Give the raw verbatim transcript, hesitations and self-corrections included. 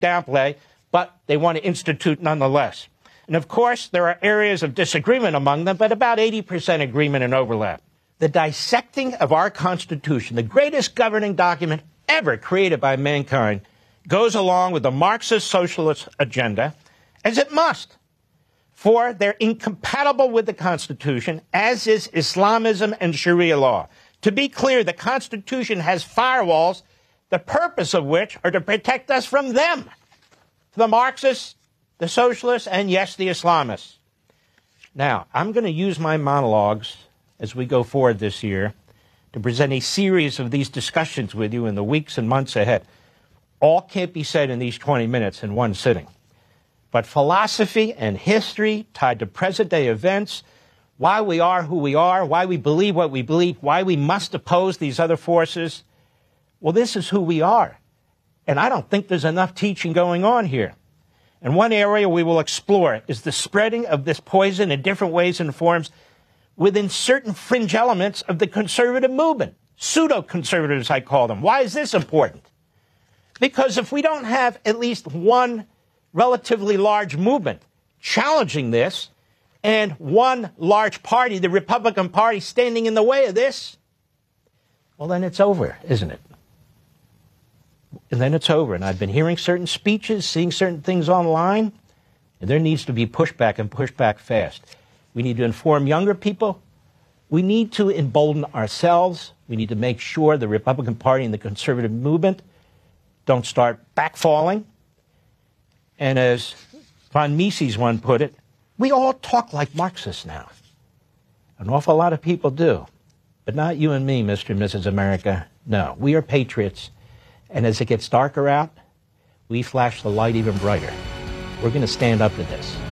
downplay, but they want to institute nonetheless. And of course, there are areas of disagreement among them, but about eighty percent agreement and overlap. The dissecting of our Constitution, the greatest governing document ever created by mankind, goes along with the Marxist socialist agenda, as it must. For they're incompatible with the Constitution, as is Islamism and Sharia law. To be clear, the Constitution has firewalls, the purpose of which are to protect us from them, the Marxists, the socialists, and yes, the Islamists. Now, I'm going to use my monologues as we go forward this year to present a series of these discussions with you in the weeks and months ahead. All can't be said in these twenty minutes in one sitting. But philosophy and history tied to present-day events, why we are who we are, why we believe what we believe, why we must oppose these other forces, well, this is who we are. And I don't think there's enough teaching going on here. And one area we will explore is the spreading of this poison in different ways and forms within certain fringe elements of the conservative movement. Pseudo-conservatives, I call them. Why is this important? Because if we don't have at least one relatively large movement challenging this, and one large party, the Republican Party, standing in the way of this, well, then it's over, isn't it? And then it's over. And I've been hearing certain speeches, seeing certain things online, and there needs to be pushback and pushback fast. We need to inform younger people. We need to embolden ourselves. We need to make sure the Republican Party and the conservative movement don't start backfalling. And as von Mises one put it, we all talk like Marxists now. An awful lot of people do. But not you and me, Mister and Missus America. No, we are patriots. And as it gets darker out, we flash the light even brighter. We're going to stand up to this.